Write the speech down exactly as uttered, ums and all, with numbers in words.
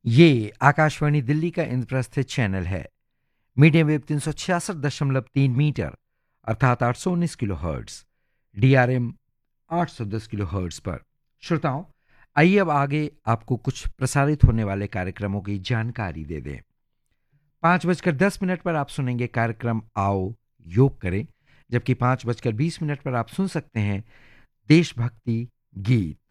ये आकाशवाणी दिल्ली का इंद्रप्रस्थ चैनल है। मीडियम वेव तीन सौ छियासठ दशमलव तीन मीटर अर्थात आठ सौ उन्नीस किलो हर्ट्स, डीआरएम आठ सौ दस किलो हर्ट्स पर। श्रोताओं, आइए अब आगे आपको कुछ प्रसारित होने वाले कार्यक्रमों की जानकारी दे दें। पाँच बजकर दस मिनट पर आप सुनेंगे कार्यक्रम आओ योग करें, जबकि पाँच बजकर बीस मिनट पर आप सुन सकते हैं देशभक्ति गीत।